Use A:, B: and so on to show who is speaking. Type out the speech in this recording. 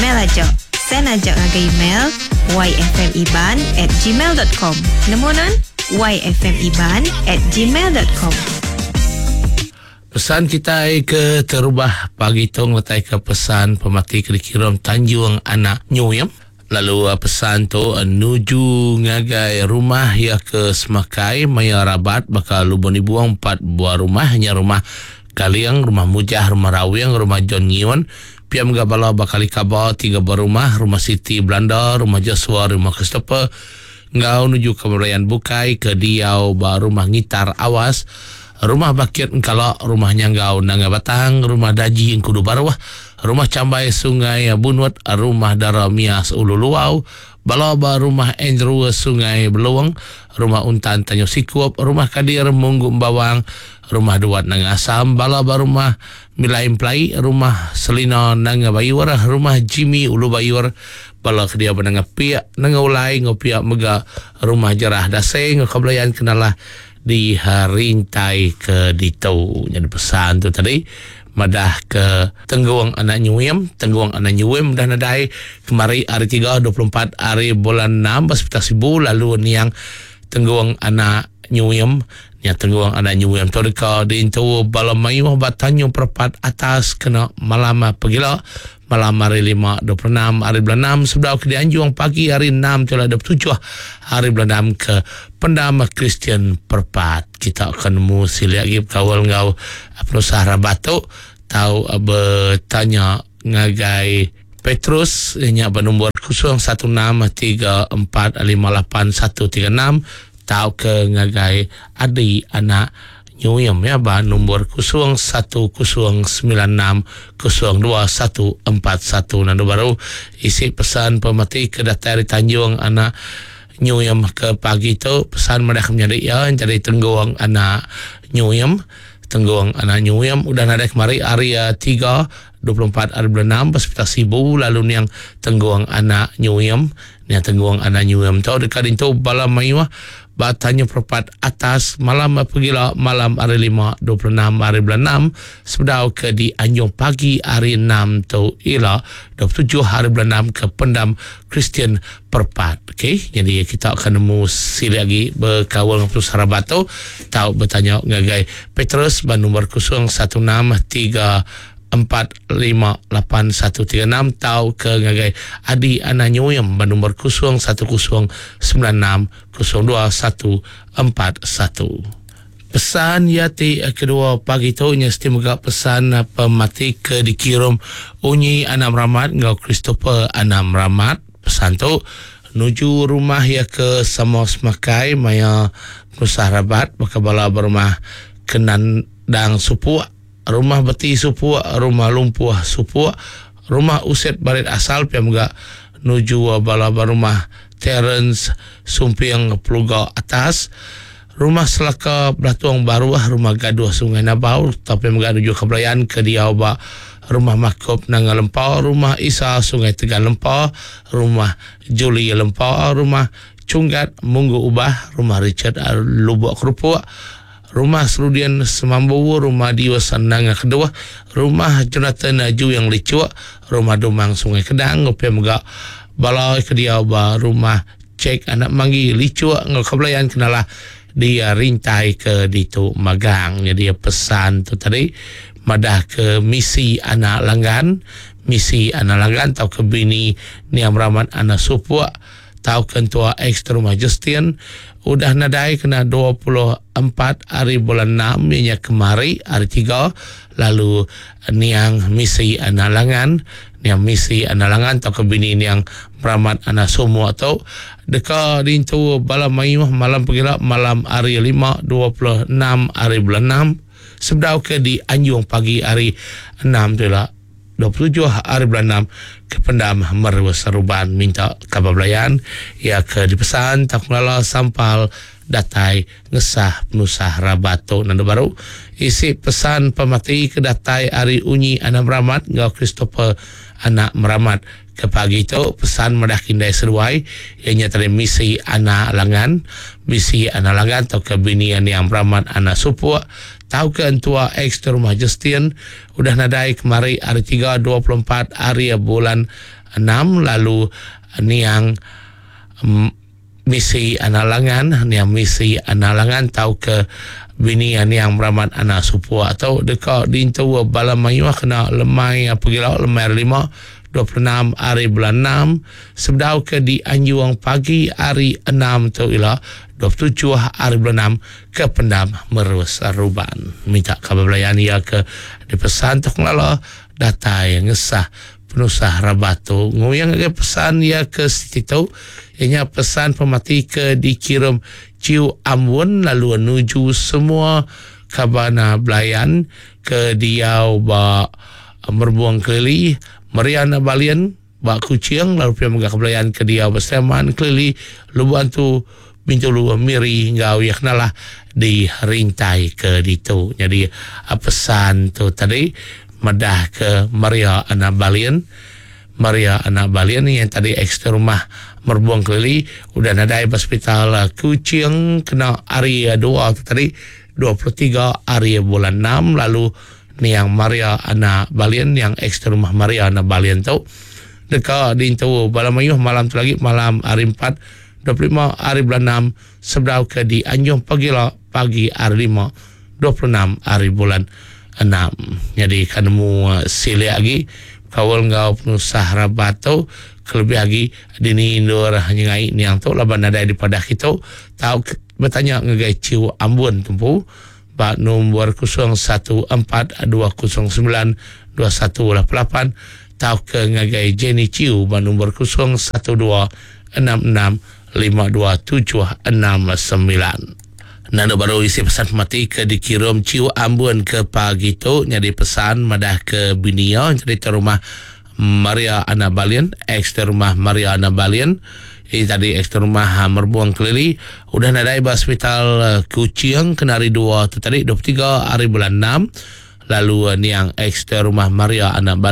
A: email aja. Send aja ngaga email yfmiban@gmail.com. Namunan yfmiban@gmail.com.
B: Pesan kita ke terubah pagi tong letai ke pesan pemati Kedikirom Tanjung Anak Nyuyam. Lalu pesan tu nuju ngagai rumah ya ke Semakai Maya Rabat bakal lubon dibuang 4 buah rumah, hanya rumah Kaliang, rumah Mujah, rumah Rawiang, rumah John Ngiwan. Pia Megabala bakal ikaba 3 buah rumah Siti Belanda, rumah Joshua, rumah Christopher. Ngau nuju ke Merayan Bukai ke Diau ba rumah Ngitar Awas. Rumah Bakit Engkala, rumahnya Ngau Nanga Batang, rumah Daji Engkudu Barwah, rumah Cambai Sungai Bunwat, rumah Daramias Ulu Luau, Balaba rumah Andrew Sungai Beluang, rumah Untan Tanyo Sikup, rumah Kadir Munggu Bawang, rumah Duat Nanga Asam, Balaba rumah Milaim Plai, rumah Selina Nanga Bayur, rumah Jimmy Ulu Bayur, Bala Kedia Benanga Piak Nanga Ulai Ngopiak Mega, rumah Jarah Daseng Ngokablayan Kenalah di Harintai ke Ditau. Jadi pesan tu tadi madah ke Tengguang Anak Nyuyam. Tengguang Anak Nyuyam dah nadai kemari hari 3 24 hari bulan 6 bersekitar 1000. Lalu ni yang Tengguang Anak Nyuyam, ni Tengguang Anak Nyuyam tu dekat di Intu Balam Mayuh Batanyo Perpat atas kena malam pagila malam hari 5 26 hari bulan 6 sebelah ke Dianjuang pagi hari 6 telah 27 hari bulan 6 ke Pendam Kristian Perpat. Kita akan musil lagi kawal ngau Penusa Rabato tahu bertanya ngagai Petrus nya bernombor 0163458136 tahu ke ngagai Adi Anak Nyuyam ya ba nombor 0196021141 nandu baru isi pesan pemati ke datai Tanjung Anak Nyuyam ke pagi tu pesan mereka menjadi ya jadi Tengguang Anak Nyuyam. Tengguang Anak Nyuyam udah ada kemari hari 3 24 hari bulan 6 bersekitar 1000. Lalu ni yang Tengguang Anak Nyuyam, ni Tengguang Anak Nyuyam tu dekat itu Balam Mayuah Batanyo Perpat atas malam pagila malam hari 5 26 hari bulan 6 sebedau ke di Anjung pagi hari 6 tu ila 27 hari bulan 6 ke Pendam Kristian Perpat. Okey, jadi kita akan nemu sili lagi berkawal dengan Penusa Rabato tahu bertanya ngagai Petrus ban nombor 0196458136 tahu ke ngagai Adi Anak Nyuyam ban nombor 0109021141. Pesan yati kedua pagi tu nya semoga pesan pemati ke dikirim Unyi Anak Meramat ngau Christopher Anak Meramat. Pesan tu nuju rumah ya ke Samos Makai Maya Penusa Rabat bakabala berumah Kenandang Supua, rumah Beti Supua, rumah Lumpuh Supua, rumah Uset Barit Asal piamga nuju bala rumah Terence Sumpiang Peluga Atas, rumah Selaka Belatuang Baru, rumah Gaduh Sungai Nabau tapi mga nuju Kebelayan ke Diau ba rumah Makop Nanga Lempau, rumah Isa Sungai Tegal Lempau, rumah Juli Lempau, rumah Cunggat Munggu Ubah, rumah Richard Lubuk Kerupuk, rumah Serudian Semambu, rumah Diwasan Nanga Kedua, rumah Jonathan Aju yang Licua, rumah Domang Sungai Kedang ngopi mga balai Kediau ba rumah Cek Anak Manggi Licua ngokablayan kenalah dia rintai ke ditu Magang. Jadi pesan tu tadi madah ke misi anak langgan tau ke bini Niam Rahmat Anak Supua tau kentua ekstra rumah Justin udah nadai kena 24 hari bulan 6 nya kemari hari 3. Lalu niang misi anak langan tau ke bini Niang Rahmat Anak Sumua tau deka dintu Balam Mayuh malam pagila malam hari 5 26 hari bulan 6 sebedau ke di Anjung pagi hari 6 tu lah 27 hari bulan 6 ke Pendam Merwa Seruban minta kabablayan ya ke dipesan tak melala sampal datai ngesah Penusa Rabato nandu baru isi pesan pemati ke datai hari Unyi Anak Meramat ngau Christopher Anak Meramat ke pagi itu pesan madah kindai seruai ianya tadi misi anak langan atau kebinian yang Meramat Anak Supua tahu ke antua ekstra rumah Justin udah nadai kemari hari 3 24 hari bulan 6 lalu niang misi analangan tahu ke bini yang meramat anak supua atau dekat dintu bala mayu kena lemai pergi lemai 5 26 hari bulan 6 sebdau ke di Anjuang pagi hari 6 tu ialah 27 hari bulan 6 ke Pendam Merus Ruban minta kabar belayan ia ke dipesan tu ngelala data yang ngesah penusah Rabatu nguyang ke pesan ia ke situ ianya pesan pemati ke dikirim Ciu Ambon lalu menuju semua kabana belayan ke Diau ba Merbuang Kelili Mariana Balian ba Kucing lalu pia megah belayan ke Diau Beseman Kelili lubuan tu pintu lu miri ngau yaknalah di rintai ke ditu jadi pesan tu tadi medah ke Maria Anak Balian yang tadi ekstra rumah Merbuang Kelili udah nadai hospital Kucing kena hari 2 tu tadi 23 hari bulan 6 lalu ni yang Maria Anak Balian yang ekstra rumah Maria Anak Balian tu dekat di tu Balamayuh malam tu lagi malam hari 4 25 hari bulan 6 sebdau ke di Anjung pagi hari 5 26 hari bulan 6 jadi kanemu sile lagi kawal ngau penusah Rabatu kelebih lagi dini indur nyengai ni yang tu laban ada daripada kita tahu bertanya ngegai Ciu Ambon tempu bak nombor 0142092188 tahu ke ngegai Jenny Ciu bak nombor 0126652769 Nano baru isi pesan mati ke dikirim Ciu Ambon ke pagi tu nyari pesan madah ke binia cerita rumah Maria Anak Balian ekstra rumah Maria Anak Balian ini tadi ekstra rumah Merbuang Kelili udah nadai hospital Kucing kenari 2 tu tadi 23 hari bulan 6 lalu ni yang ekstra rumah Maria Anak Balian